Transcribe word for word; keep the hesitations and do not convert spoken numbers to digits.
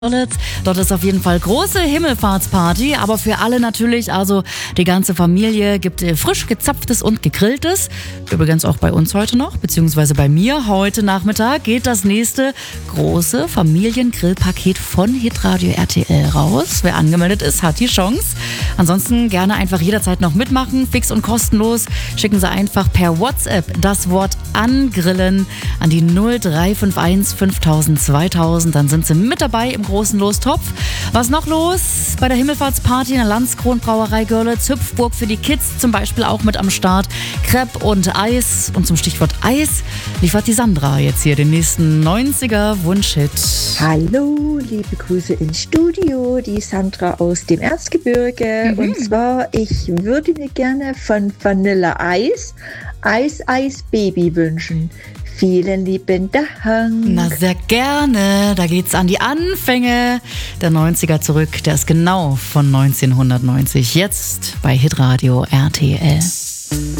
Dort ist auf jeden Fall große Himmelfahrtsparty, aber für alle natürlich, also die ganze Familie gibt frisch gezapftes und gegrilltes. Übrigens auch bei uns heute noch, beziehungsweise bei mir heute Nachmittag geht das nächste große Familiengrillpaket von Hitradio R T L raus. Wer angemeldet ist, hat die Chance. Ansonsten gerne einfach jederzeit noch mitmachen, fix und kostenlos. Schicken Sie einfach per WhatsApp das Wort angrillen an die null drei fünf eins fünftausend zweitausend. Dann sind Sie mit dabei im großen Lostopf. Was noch los? Bei der Himmelfahrtsparty in der Landskronbrauerei Görlitz, Hüpfburg für die Kids zum Beispiel auch mit am Start. Crepe und Eis. Und zum Stichwort Eis liefert die Sandra jetzt hier den nächsten neunziger-Wunschhit. Hallo, liebe Grüße ins Studio, die Sandra aus dem Erzgebirge. Mhm. Und zwar, ich würde mir gerne von Vanilla Eis Eis Eis Baby wünschen. Vielen lieben Dank. Na, sehr gerne. Da geht's an die Anfänge der neunziger zurück. Der ist genau von neunzehnhundertneunzig. Jetzt bei Hitradio R T L.